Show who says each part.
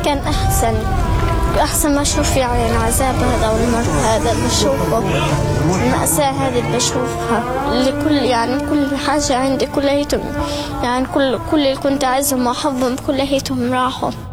Speaker 1: كان أحسن ما أشوف يعني العذاب هذا والمر هذا اللي بشوفه، المأساة هذه اللي بشوفها، كل حاجة عندي كليتهم، يعني كل اللي كنت أعزهم وأحبهم كليتهم راحوا.